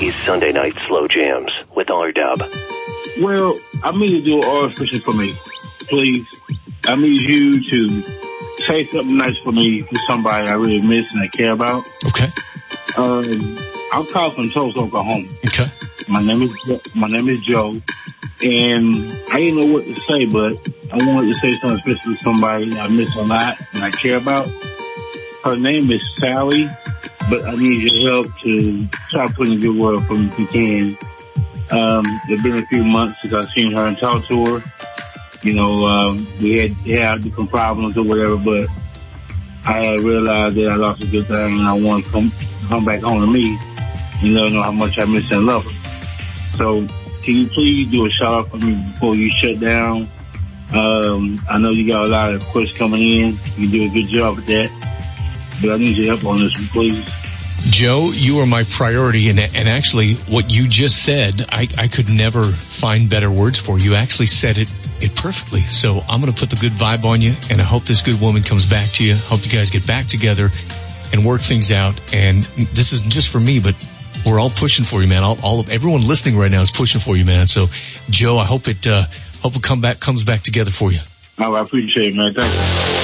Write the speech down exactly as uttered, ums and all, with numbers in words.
is Sunday Night Slow Jams with R-Dub. Well, I need you to do all special for me, please. I need you to say something nice for me to somebody I really miss and I care about. Okay. Um, I'm calling from Tulsa, Oklahoma. Okay. My name is my name is Joe, and I didn't know what to say, but I wanted to say something special to somebody I miss a lot and I care about. Her name is Sally, but I need your help to try putting a good word for me if you can. Um, it's been a few months since I've seen her and talked to her. You know, um, we had, had different problems or whatever, but I had realized that I lost a good thing and I want to come, come back home to me and let her know how much I miss and love her. So can you please do a shout out for me before you shut down? Um, I know you got a lot of requests coming in. You do a good job with that, but I need your help on this one, please. Joe, you are my priority, and, and actually what you just said, I, I could never find better words for. You actually said it, it perfectly. So I'm going to put the good vibe on you, and I hope this good woman comes back to you. Hope you guys get back together and work things out. And this isn't just for me, but we're all pushing for you, man. All, all of everyone listening right now is pushing for you, man. So, Joe, I hope it, uh, hope it come back, comes back together for you. Oh, I appreciate it, man. Thank you.